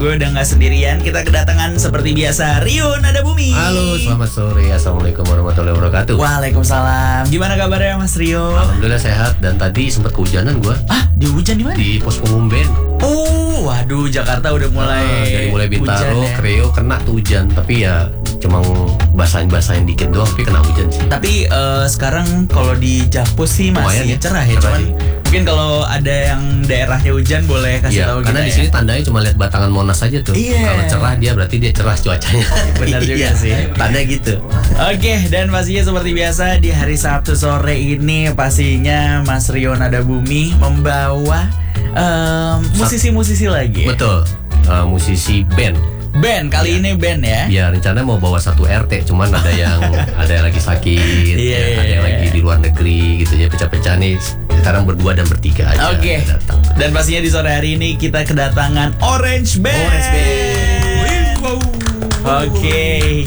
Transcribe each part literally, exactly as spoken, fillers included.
Gue udah gak sendirian, kita kedatangan seperti biasa Rio Nada Bumi. Halo, selamat sore. Assalamualaikum warahmatullahi wabarakatuh. Waalaikumsalam. Gimana kabarnya Mas Rio? Alhamdulillah sehat. Dan tadi sempat kehujanan gue. Ah, di hujan di mana? Di pos pengumben. Oh, waduh, Jakarta udah mulai ah, dari mulai Bintaro, hujan, ya. Kreo kena tuh hujan. Tapi ya cuma basahin-basahin dikit doang, tapi kena hujan sih. Tapi uh, sekarang kalau di Jakpus sih masih Lumayan ya, cerah ya, cerah cuman sih. Mungkin kalau ada yang daerahnya hujan boleh kasih Iya, tahu karena kita di ya. sini tandanya cuma lihat batangan Monas aja tuh. Iya. Kalau cerah dia berarti dia cerah cuacanya. Benar juga Iya, sih. Tanda gitu. Oke, dan pastinya seperti biasa di hari Sabtu sore ini pastinya Mas Rio Nada Bumi membawa um, musisi-musisi lagi. Betul. Uh, musisi band. Band kali Iya. ini band ya. Ya rencana mau bawa satu R T, cuman ada yang ada yang lagi sakit, Iya, ya, ada iya, yang lagi iya. di luar negeri gitu ya, pecah-pecah nih. Sekarang berdua dan bertiga aja. Oke. datang. Dan pastinya di sore hari ini kita kedatangan Orange Band. Orange Band. Wow. Oke.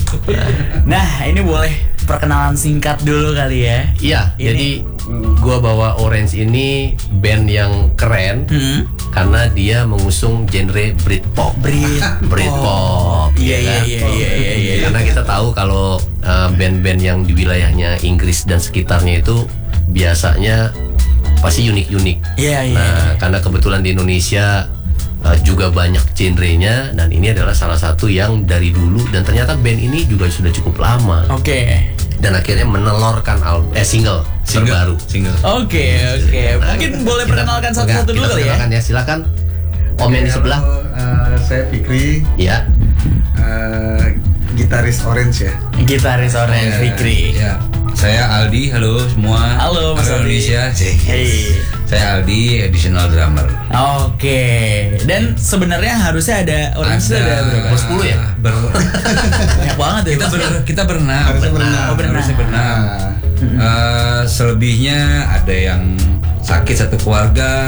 Nah, ini boleh perkenalan singkat dulu kali ya. Iya, Ini- jadi gua bawa Orange ini band yang keren Hmm. karena dia mengusung genre Britpop. Brit. Britpop. Iya, ya iya, kan? iya, iya, iya, iya. Karena kita tahu kalau uh, band-band yang di wilayahnya Inggris dan sekitarnya itu biasanya pasti unik-unik. Iya, iya. Nah, karena kebetulan di Indonesia uh, juga banyak genrenya, dan ini adalah salah satu yang dari dulu, dan ternyata band ini juga sudah cukup lama Oke. dan akhirnya menelorkan album eh single, terbaru. single. Oke, oke. Mungkin boleh Kita- perkenalkan kita- satu-satu dulu kita kali ya. perkenalkan ya. Silakan. Om yang di sebelah. Halo, uh, saya Fikri, Ya. uh, gitaris Orange ya. Gitaris Orange Ya, Fikri. Ya, saya Aldi. Halo semua. Halo, Mas Aldi. Indonesia. Hey. Saya Aldi, additional drummer. Oke. Dan sebenarnya harusnya ada Orange itu ada berapa? Ber- sepuluh ya? Ber- Banyak banget ya. kita Mas. ber, kita berenam. Harusnya berenam. Oh, berenam. Harusnya berenam. Nah, Eh, selebihnya ada yang sakit satu keluarga,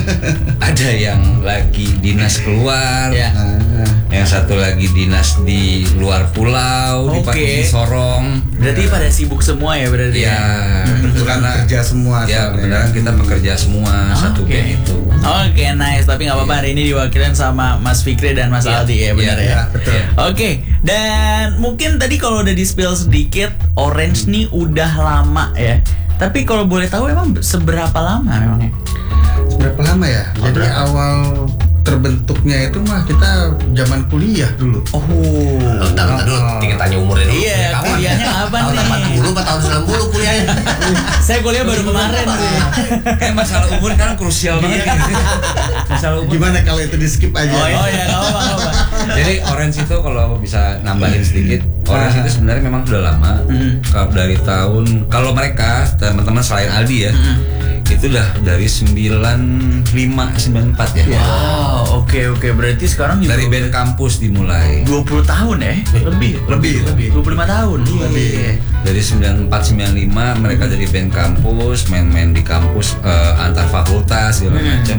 ada yang lagi dinas keluar, Ya. nah, yang satu lagi dinas di luar pulau, di Oke. Pati Sorong. Berarti pada sibuk semua ya berarti Ya, itu kebetulan karena kerja semua. ya soalnya. kebenaran kita bekerja semua satu Oke. band itu. Oke, nice. Tapi nggak apa-apa, hari ini diwakilin sama Mas Fikri dan Mas Iya. Aldi ya, benar Iya, ya. iya, betul. iya. Oke, dan mungkin tadi kalau udah di spill sedikit, Orange nih udah lama ya. Tapi kalau boleh tahu emang seberapa lama memangnya? Berapa lama ya? Oh, Jadi berapa? awal terbentuknya itu mah kita zaman kuliah dulu. Oh. Oh, bentar, bentar dulu, kita tanya umurnya dulu. Iya, Kapan? kuliahnya kapan Tahun nih? delapan puluh apa tahun sembilan puluh kuliahnya? Saya kuliah baru kemarin sih. Kayak masalah umur kan krusial banget gitu. Masalah umur. Gimana kalau itu di skip aja? Oh, oh ya, nggak apa-apa, nggak apa-apa. Jadi Orange itu kalau bisa nambahin sedikit, Orange itu sebenarnya memang sudah lama. Hmm. Kalau dari tahun, kalau mereka teman-teman selain Aldi ya, itu udah dari sembilan lima sembilan empat ya. Wow, oke oke. Berarti sekarang juga Dari band kampus dimulai. dua puluh tahun ya? Lebih. Lebih, lebih. dua puluh lima tahun. Lebih. Dari sembilan empat sembilan lima mereka dari band kampus, main-main di kampus eh, antar fakultas segala Hmm. macam.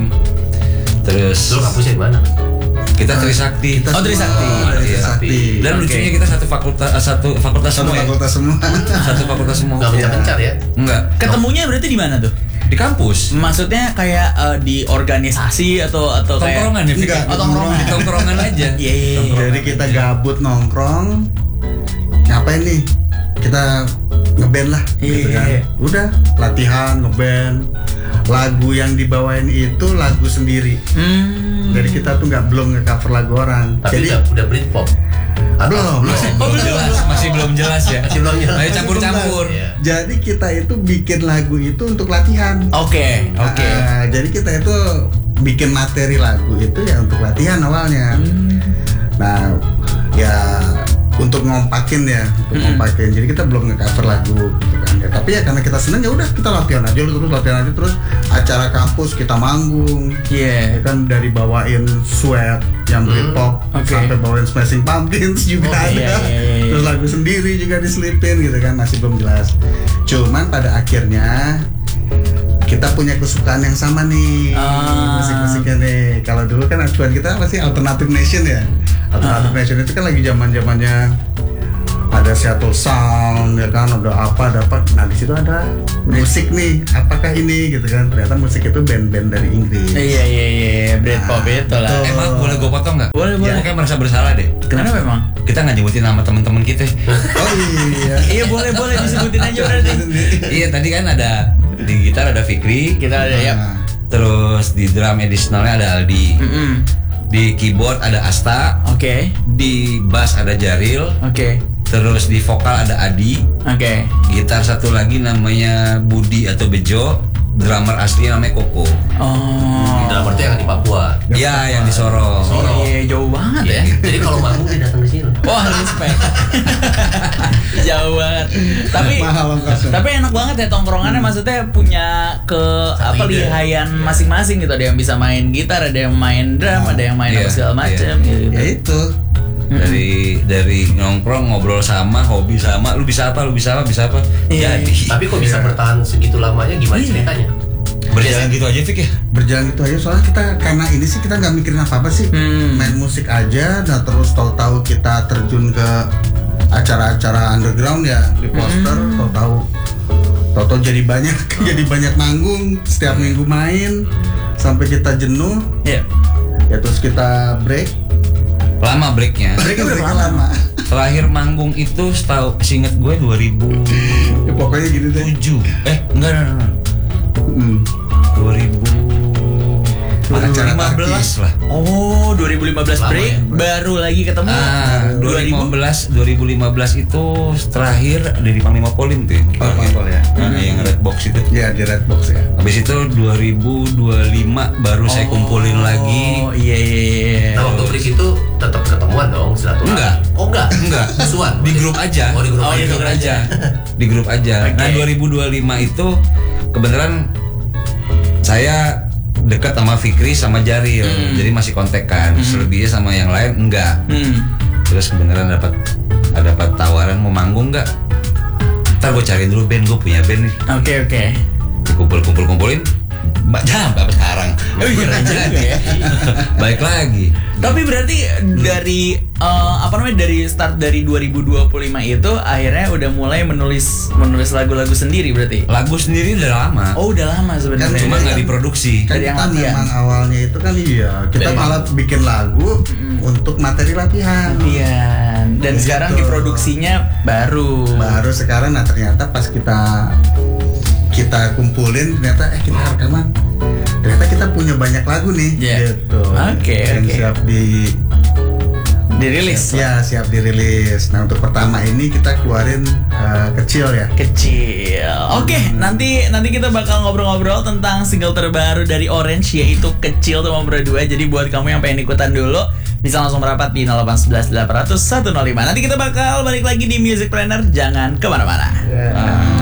Terus Dulu kampusnya di mana? kita Trisakti. Kita Oh, Trisakti. semua Iya. Trisakti. Dan Oke. lucunya kita satu fakultas eh, satu fakultas Satu semua ya. fakultas semua. Satu fakultas semua. Gak mencar-mencar ya? Enggak. Ketemunya berarti di mana tuh? Di kampus. Maksudnya kayak eh, di organisasi atau atau kayak Tongkrongan ya, Fik? Enggak, Oh, tongkrongan. Di tongkrongan aja. Iya, iya, iya. Jadi kita gabut nongkrong, ngapain nih? Kita ngeband lah, gitu Iya. kan. Udah latihan ngeband. Lagu yang dibawain itu lagu sendiri. Hmm. Jadi kita tuh nggak belum nge-cover lagu orang. Tapi Jadi udah, udah Britpop. Atau- belum, belum. Masih belum jelas, masih belum jelas ya. Masih belum jelas. Masih campur-campur. Iya. Jadi kita itu bikin lagu itu untuk latihan. Oke, oke. Nah, jadi kita itu bikin materi lagu itu ya untuk latihan awalnya. Hmm. Nah, ya untuk ngompakin ya, untuk Mm-mm. ngompakin. Jadi kita belum nge-cover lagu gitu kan. Ya, tapi ya karena kita seneng ya udah kita latihan aja terus latihan aja terus acara kampus kita manggung. Iya. Ya kan dari bawain Sweat yang Britpop Oke. sampai bawain Smashing Pumpkins juga Oh, ada. iya, iya, iya. Terus lagu sendiri juga diselipin gitu kan, masih belum jelas. Cuman pada akhirnya kita punya kesukaan yang sama nih, Ah. musik-musiknya nih. Kalau dulu kan acuan kita pasti Alternative Nation ya. Alternative Ah. Nation itu kan lagi zaman-zamannya ada Seattle Sound ya kan, ada apa dapat. Nah di situ ada musik nih, apakah ini gitu kan? Ternyata musik itu band-band dari Inggris. Iya iya iya, Britpop itu lah. betul. Emang boleh gue potong nggak? Boleh, boleh. Ya, kayak merasa bersalah deh. Kenapa memang? Kita nggak nyebutin nama teman-teman kita. Oh iya. Iya boleh boleh disebutin aja berarti. Iya tadi kan ada di gitar ada Fikri, Kita ada ya. Nah, terus di drum additionalnya ada Aldi, Mm-mm. di keyboard ada Asta, Oke di bass ada Jaril, oke terus di vokal ada Adi, oke. gitar satu lagi namanya Budi atau Bejo, drummer asli namanya Koko. Oh. Drummer tuh yang di Papua. Iya yang di Sorong. Sorong. Iya jauh banget ya. Jadi kalau manggung dia datang ke sini. Wah respect. Jauh banget. Tapi mahal ongkosnya. tapi enak banget ya tongkrongannya. Maksudnya punya ke Satu apa ide. lihayan masing-masing gitu. Ada yang bisa main gitar, ada yang main drum, ada yang main Iya, apa segala macam iya. gitu. ya itu. Dari dari nongkrong ngobrol sama, hobi sama, lu bisa apa, lu bisa apa, bisa apa. Iya. Jadi Tapi kok bisa Iya. bertahan segitu lamanya gimana Iya. ceritanya? berjalan gitu aja Fik ya. Berjalan gitu aja soalnya kita karena ini sih kita nggak mikirin apa-apa sih, Hmm. main musik aja. Nah terus tahu-tahu kita terjun ke acara-acara underground ya di poster, Hmm. tahu-tahu tahu-tahu jadi banyak jadi banyak manggung setiap minggu main sampai kita jenuh Iya. ya terus kita break Lama breaknya. break Breaknya break berapa lama? lama Terakhir manggung itu setahu seinget gue dua ribu ya, pokoknya gini deh. tujuh. Eh enggak enggak enggak. Hmm. dua ribu lima belas lah. Oh, dua ribu lima belas Lama break, ya, baru lagi ketemu. Ah, dua ribu lima belas dua ribu lima belas itu terakhir ada di Panglima Polim tuh. Oh, Pangpol ya. Nah, yang red box itu. Ya di Red Box ya. Habis itu dua ribu dua puluh lima baru saya kumpulin lagi. Oh, iya iya iya. Nah waktu break itu tetap ketemuan dong silaturahmi. Enggak. Oh enggak. Enggak. Musuhan. Di grup aja. Oh di grup Oh, aja. di grup aja. Di grup aja. Oke. Nah, dua ribu dua puluh lima itu kebetulan saya dekat sama Fikri sama Jaril. Hmm. Jadi masih kontekan. Selebihnya sama yang lain enggak. Hmm. Terus kebenaran dapat ada dapat tawaran mau manggung nggak? Ntar gue cariin dulu band, gue punya band nih. Oke oke. Dikumpul-kumpul kumpulin, mbak jam apa sekarang? Oh, iya, juga ya. Baik lagi. Tapi berarti dari eh, apa namanya dari start dari dua ribu dua puluh lima itu akhirnya udah mulai menulis menulis lagu-lagu sendiri berarti. Lagu sendiri udah lama. Oh udah lama sebenarnya. Kan Cuma nggak diproduksi. Kan Dari yang kita latihan. memang awalnya itu kan iya kita Dari malah bikin lagu untuk materi latihan. Iya. Dan Gitu. sekarang diproduksinya baru. Baru sekarang nah ternyata pas kita kita kumpulin ternyata eh kita rekaman ternyata kita punya banyak lagu nih Iya. gitu. Oke, yang oke. siap di Dirilis. ya siap dirilis. Nah untuk pertama ini kita keluarin eh, kecil ya. Kecil. Oke, nanti nanti kita bakal ngobrol-ngobrol tentang single terbaru dari Orange yaitu Kecil sama berdua. Jadi buat kamu yang pengen ikutan dulu bisa langsung merapat di nol delapan satu satu delapan nol nol satu nol lima. Nanti kita bakal balik lagi di Music Planner. Jangan kemana-mana. Ya.